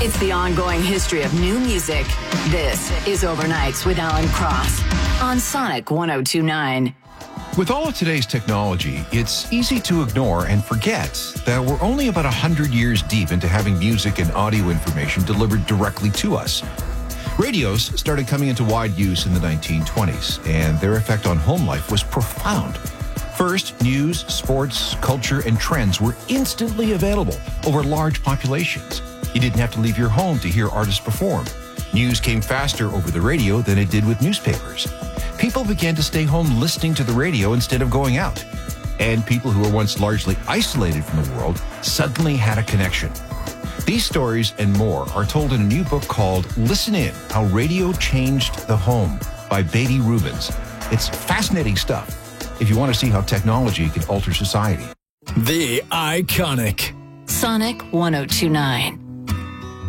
It's the ongoing history of new music. This is Overnights with Alan Cross on Sonic 102.9. With all of today's technology, it's easy to ignore and forget that we're only about 100 years deep into having music and audio information delivered directly to us. Radios started coming into wide use in the 1920s, and their effect on home life was profound. First, news, sports, culture, and trends were instantly available over large populations. You didn't have to leave your home to hear artists perform. News came faster over the radio than it did with newspapers. People began to stay home listening to the radio instead of going out. And people who were once largely isolated from the world suddenly had a connection. These stories and more are told in a new book called Listen In, How Radio Changed the Home by Beatty Rubens. It's fascinating stuff if you want to see how technology can alter society. The Iconic. Sonic 102.9.